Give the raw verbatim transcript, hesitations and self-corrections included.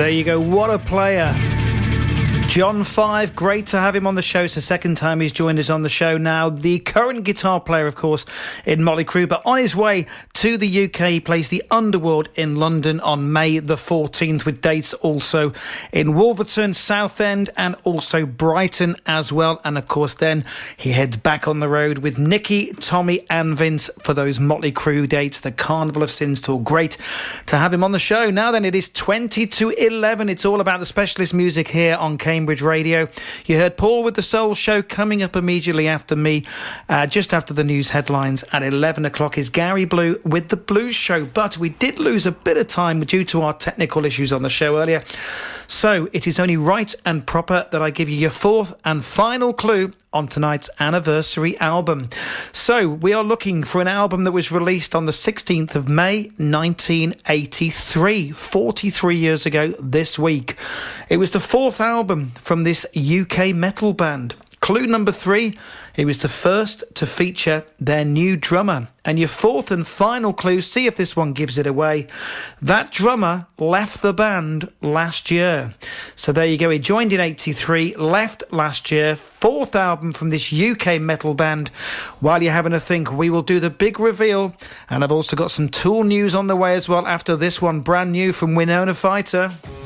There you go. What a player. John Five, great to have him on the show. It's the second time he's joined us on the show now. The current guitar player, of course, in Motley Crue, but on his way to the U K, he plays the Underworld in London on May the fourteenth, with dates also in Wolverton, Southend, and also Brighton as well. And of course, then he heads back on the road with Nicky, Tommy, and Vince for those Motley Crue dates, the Carnival of Sins tour. Great to have him on the show. Now then, it is twenty to eleven. It's all about the specialist music here on Cambridge Radio. You heard Paul with the Soul Show. Coming up immediately after me, uh, just after the news headlines at eleven o'clock, is Gary Blue with the Blues Show. But we did lose a bit of time due to our technical issues on the show earlier. So it is only right and proper that I give you your fourth and final clue on tonight's anniversary album. So we are looking for an album that was released on the sixteenth of May nineteen eighty-three, forty-three years ago this week. It was the fourth album from this U K metal band. Clue number three, it was the first to feature their new drummer. And your fourth and final clue, see if this one gives it away. That drummer left the band last year. So there you go. He joined in eighty-three, left last year. Fourth album from this U K metal band. While you're having a think, we will do the big reveal. And I've also got some Tool news on the way as well after this one, brand new from Winona Fighter.